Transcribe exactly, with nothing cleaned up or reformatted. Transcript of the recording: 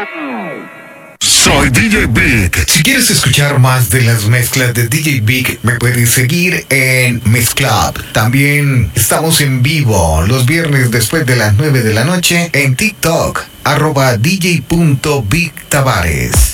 Soy D J Big. Si quieres escuchar más de las mezclas de D J Big, me puedes seguir en Mezclub. También estamos en vivo los viernes después de las nueve de la noche en TikTok, arroba D J punto Big Tavares.